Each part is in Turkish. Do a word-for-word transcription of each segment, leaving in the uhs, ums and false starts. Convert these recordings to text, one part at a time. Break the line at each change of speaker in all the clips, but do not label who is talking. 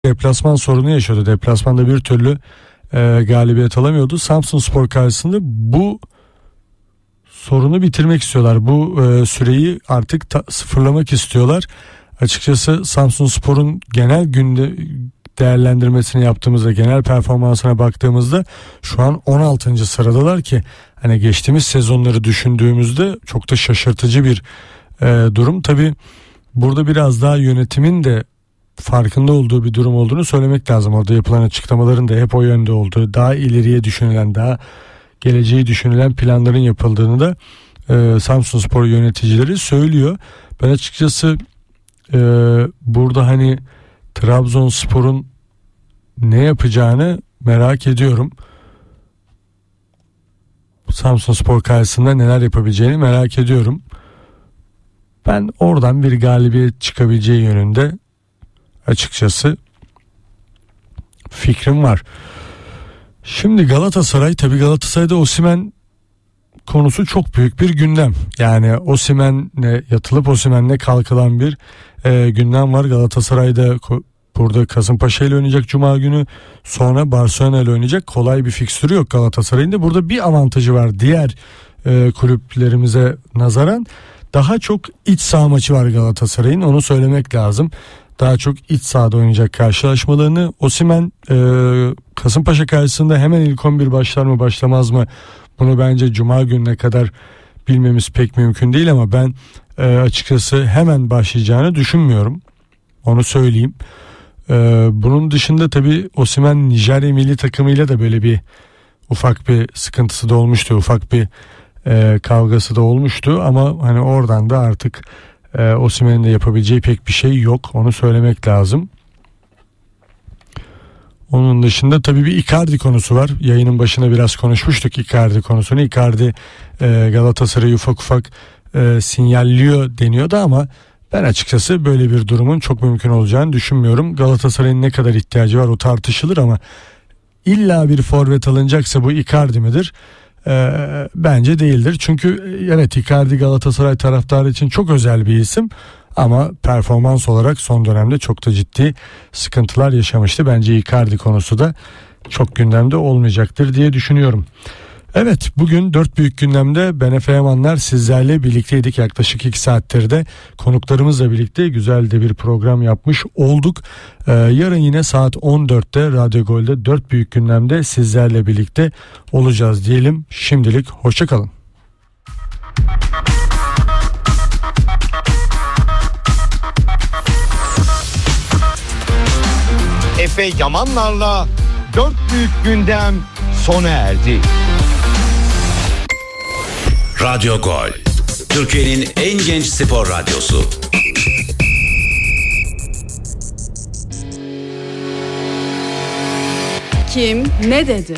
deplasman sorunu yaşıyordu. Deplasmanda bir türlü e, galibiyet alamıyordu. Samsunspor karşısında bu sorunu bitirmek istiyorlar. Bu e, süreyi artık ta, sıfırlamak istiyorlar. Açıkçası Samsunspor'un genel günde değerlendirmesini yaptığımızda, genel performansına baktığımızda şu an on altıncı sıradalar ki hani geçtiğimiz sezonları düşündüğümüzde çok da şaşırtıcı bir e, durum. Tabii burada biraz daha yönetimin de farkında olduğu bir durum olduğunu söylemek lazım. Orada yapılan açıklamaların da hep o yönde olduğu, daha ileriye düşünülen, daha geleceği düşünülen planların yapıldığını da e, Samsunspor yöneticileri söylüyor. Ben açıkçası e, burada hani Trabzonspor'un ne yapacağını merak ediyorum. Samsunspor karşısında neler yapabileceğini merak ediyorum. Ben oradan bir galibiyet çıkabileceği yönünde açıkçası fikrim var. Şimdi Galatasaray, tabii Galatasaray'da Osimhen konusu çok büyük bir gündem. Yani Osimhen'le yatılıp Osimhen'le kalkılan bir e, gündem var. Galatasaray'da burada Kasımpaşa ile oynayacak Cuma günü, sonra Barcelona ile oynayacak. Kolay bir fikstürü yok Galatasaray'ın da. Burada bir avantajı var diğer e, kulüplerimize nazaran. Daha çok iç saha maçı var Galatasaray'ın, onu söylemek lazım. Daha çok iç sahada oynayacak karşılaşmalarını. Osimhen e, Kasımpaşa karşısında hemen ilk on bir başlar mı başlamaz mı? Bunu bence Cuma gününe kadar bilmemiz pek mümkün değil ama ben e, açıkçası hemen başlayacağını düşünmüyorum. Onu söyleyeyim. E, bunun dışında tabii Osimhen Nijerya milli takımıyla da böyle bir ufak bir sıkıntısı da olmuştu. Ufak bir e, kavgası da olmuştu ama hani oradan da artık e, Osimhen'in de yapabileceği pek bir şey yok. Onu söylemek lazım. Onun dışında tabii bir Icardi konusu var. Yayının başına biraz konuşmuştuk Icardi konusunu. Icardi e, Galatasaray'ı ufak ufak e, sinyalliyor deniyordu ama ben açıkçası böyle bir durumun çok mümkün olacağını düşünmüyorum. Galatasaray'ın ne kadar ihtiyacı var o tartışılır ama illa bir forvet alınacaksa bu Icardi midir? E, bence değildir. Çünkü evet, Icardi Galatasaray taraftarı için çok özel bir isim. Ama performans olarak son dönemde çok da ciddi sıkıntılar yaşamıştı. Bence Icardi konusu da çok gündemde olmayacaktır diye düşünüyorum. Evet, bugün dört büyük gündemde ben Efe Yamanlar sizlerle birlikteydik. Yaklaşık iki saattir de konuklarımızla birlikte güzel de bir program yapmış olduk. Ee, yarın yine saat on dörtte Radyo Gol'de dört büyük gündemde sizlerle birlikte olacağız diyelim. Şimdilik hoşça kalın.
Efe Yamanlar'la dört büyük gündem sona erdi.
Radyo Gol, Türkiye'nin en genç spor radyosu.
Kim ne dedi?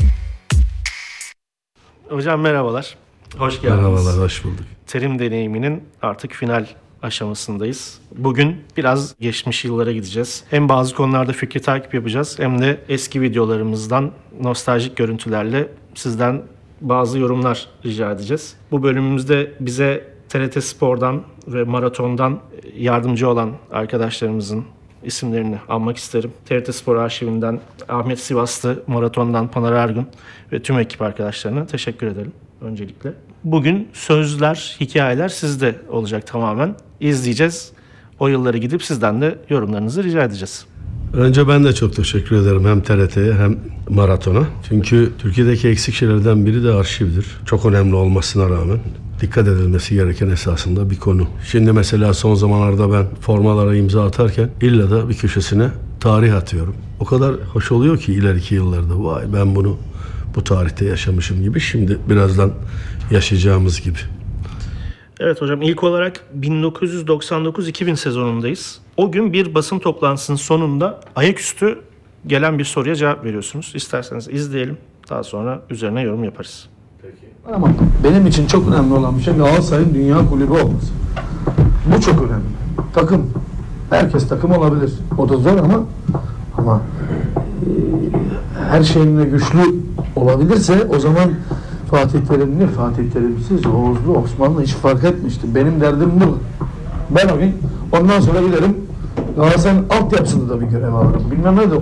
Hocam merhabalar. Hoş geldiniz.
Merhabalar, hoş bulduk.
Terim deneyiminin artık final aşamasındayız. Bugün biraz geçmiş yıllara gideceğiz. Hem bazı konularda fikri takip yapacağız hem de eski videolarımızdan nostaljik görüntülerle sizden bazı yorumlar rica edeceğiz. Bu bölümümüzde bize T R T Spor'dan ve Maraton'dan yardımcı olan arkadaşlarımızın isimlerini anmak isterim. T R T Spor arşivinden Ahmet Sivaslı, Maraton'dan Pınar Ergun ve tüm ekip arkadaşlarına teşekkür edelim öncelikle. Bugün sözler, hikayeler sizde olacak tamamen. İzleyeceğiz. O yıllara gidip sizden de yorumlarınızı rica edeceğiz.
Önce ben de çok teşekkür ederim hem T R T'ye hem Maraton'a. Çünkü Türkiye'deki eksik şeylerden biri de arşivdir. Çok önemli olmasına rağmen dikkat edilmesi gereken esasında bir konu. Şimdi mesela son zamanlarda ben formalara imza atarken illa da bir köşesine tarih atıyorum. O kadar hoş oluyor ki ileriki yıllarda vay ben bunu bu tarihte yaşamışım gibi, şimdi birazdan yaşayacağımız gibi.
Evet hocam, ilk olarak bin dokuz yüz doksan dokuz iki bin sezonundayız. O gün bir basın toplantısının sonunda ayaküstü gelen bir soruya cevap veriyorsunuz. İsterseniz izleyelim, daha sonra üzerine yorum yaparız.
Peki.
Ama benim için çok önemli olan bir şey Galatasaray'ın dünya kulübü olması. Bu çok önemli. Takım. Herkes takım olabilir. O da zor ama ama e, her şeyinle güçlü olabilirse o zaman Fatih Terimli, Fatih Terimsiz, Oğuzlu, Osmanlı hiç fark etmişti. Benim derdim bu. Ben o gün ondan sonra giderim Galatasaray'ın altyapısında da bir görev alırım. Bilmem ne de